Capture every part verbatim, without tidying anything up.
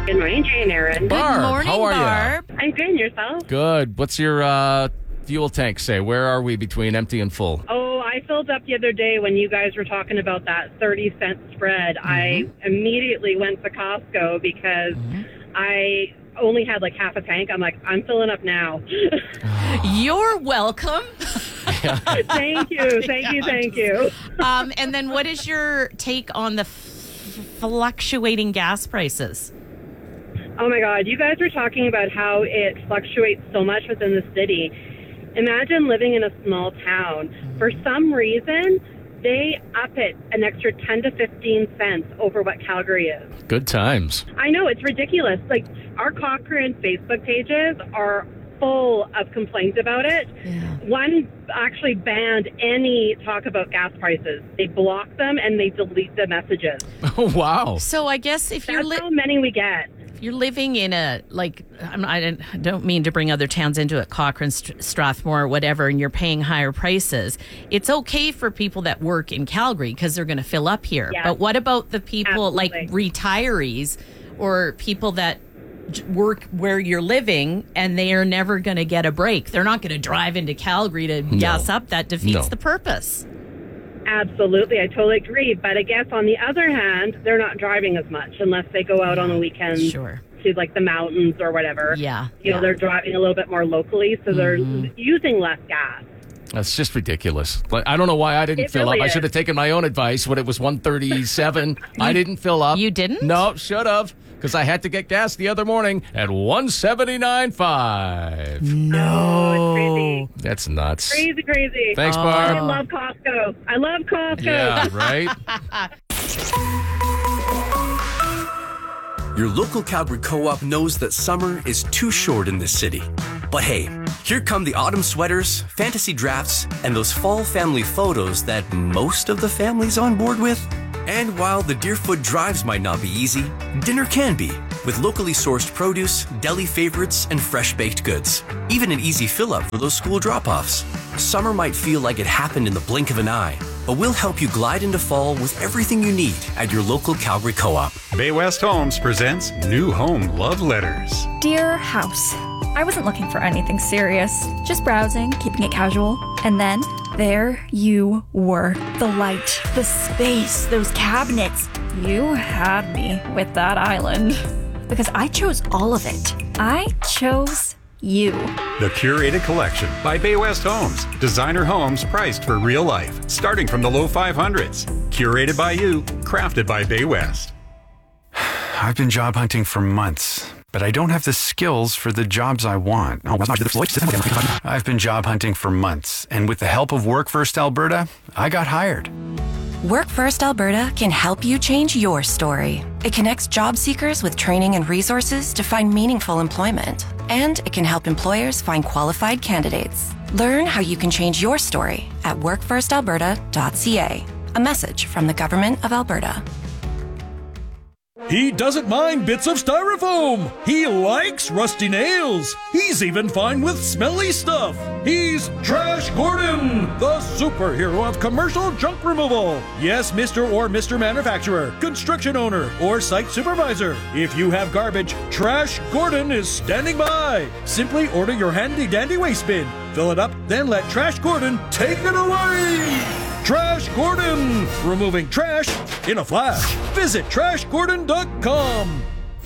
Good morning, Jay and Aaron. Barb, Good morning, how are Barb. you? I'm good, and yourself? Good. What's your uh, fuel tank say? Where are we between empty and full? Oh, I filled up the other day when you guys were talking about that thirty cent spread. Mm-hmm. I immediately went to Costco because mm-hmm. I only had like half a tank. I'm like, I'm filling up now. You're welcome. Thank you, thank yeah, you, thank just, you. Um, and then what is your take on the f- fluctuating gas prices? Oh my God, you guys were talking about how it fluctuates so much within the city. Imagine living in a small town. For some reason, they up it an extra ten to fifteen cents over what Calgary is. Good times. I know, it's ridiculous. Like, our Cochrane Facebook pages are full of complaints about it. Yeah. One actually banned any talk about gas prices. They block them and they delete the messages. Oh, wow. So I guess if That's you're... Li- how many we get. You're living in a, like, I'm, I don't, I don't mean to bring other towns into it, Cochrane, St- Strathmore, whatever, and you're paying higher prices. It's okay for people that work in Calgary because they're going to fill up here. Yeah. But what about the people, Absolutely. like retirees or people that work where you're living and they are never going to get a break? They're not going to drive into Calgary to no. gas up. That defeats no. the purpose. Absolutely, I totally agree. But I guess on the other hand, they're not driving as much unless they go out on the weekends sure. to like the mountains or whatever. Yeah. You yeah. know, they're driving a little bit more locally, so they're mm-hmm. using less gas. That's just ridiculous. Like, I don't know why I didn't it fill really up. is. I should have taken my own advice when it was one thirty-seven. I didn't fill up. You didn't? No, should have. Because I had to get gas the other morning at one seventy-nine point five. No. Oh, it's crazy. That's nuts. Crazy, crazy. Thanks, Oh. Barb. I love Costco. I love Costco. Yeah, right? Your local Calgary Co-op knows that summer is too short in this city. But hey, here come the autumn sweaters, fantasy drafts, and those fall family photos that most of the family's on board with. And while the Deerfoot drives might not be easy, dinner can be, with locally sourced produce, deli favorites, and fresh baked goods. Even an easy fill-up for those school drop-offs. Summer might feel like it happened in the blink of an eye, but we'll help you glide into fall with everything you need at your local Calgary Co-op. Bay West Homes presents New Home Love Letters. Dear House, I wasn't looking for anything serious, just browsing, keeping it casual, and then there you were. The light, the space, those cabinets. You had me with that island. Because I chose all of it. I chose you. The Curated Collection by Bay West Homes. Designer homes priced for real life, starting from the low five hundreds. Curated by you, crafted by Bay West. I've been job hunting for months, but I don't have the skills for the jobs I want. I've been job hunting for months, and with the help of Work First Alberta, I got hired. Work First Alberta can help you change your story. It connects job seekers with training and resources to find meaningful employment. And it can help employers find qualified candidates. Learn how you can change your story at work first alberta dot c a. A message from the Government of Alberta. He doesn't mind bits of styrofoam. He likes rusty nails. He's even fine with smelly stuff. He's Trash Gordon, the superhero of commercial junk removal. Yes, Mister or Mister Manufacturer, construction owner, or site supervisor. If you have garbage, Trash Gordon is standing by. Simply order your handy-dandy waste bin. Fill it up, then let Trash Gordon take it away. Trash Gordon, removing trash in a flash. Visit trash gordon dot com.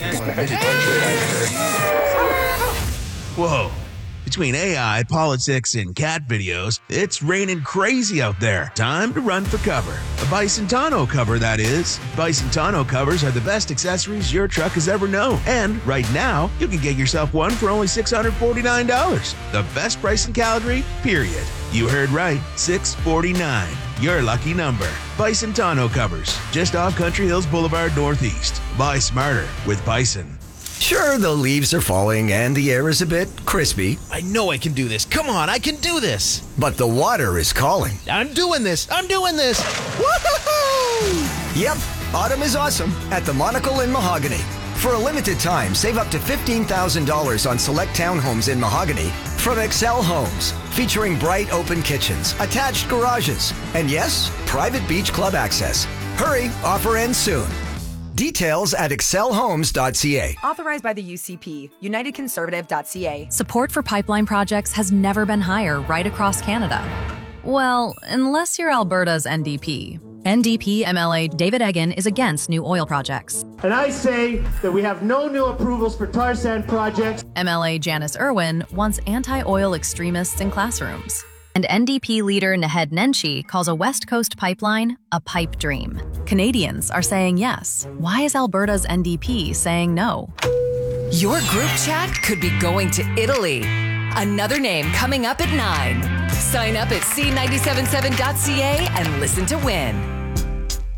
Whoa. Between A I, politics, and cat videos, it's raining crazy out there. Time to run for cover. A Bison tonneau cover, that is. Bison tonneau covers are the best accessories your truck has ever known. And right now, you can get yourself one for only six hundred forty-nine dollars. The best price in Calgary, period. You heard right, six hundred forty-nine dollars. Your lucky number. Bison tonneau covers, just off Country Hills Boulevard Northeast. Buy smarter with Bison. Sure, the leaves are falling and the air is a bit crispy. I know I can do this. Come on, I can do this. But the water is calling. I'm doing this. I'm doing this. Woohoo! Yep, autumn is awesome at the Monocle in Mahogany. For a limited time, save up to fifteen thousand dollars on select townhomes in Mahogany from Excel Homes, featuring bright open kitchens, attached garages, and yes, private beach club access. Hurry, offer ends soon. Details at excel homes dot c a. Authorized by the U C P, united conservative dot c a. Support for pipeline projects has never been higher right across Canada. Well, unless you're Alberta's N D P. N D P M L A David Eggen is against new oil projects. And I say that we have no new approvals for tar sand projects. M L A Janice Irwin wants anti-oil extremists in classrooms. And N D P leader Naheed Nenshi calls a West Coast pipeline a pipe dream. Canadians are saying yes. Why is Alberta's N D P saying no? Your group chat could be going to Italy. Another name coming up at nine. Sign up at c nine seven seven dot c a and listen to win.